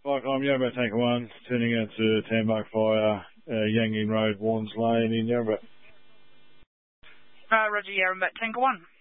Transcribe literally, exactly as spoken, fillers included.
Like, I'm Yarrabah Tanker one, turning out to Tambuck via uh, Yanging Road, Warnes Lane in Yarrabah. Uh, Roger, Yarrabah Tanker one.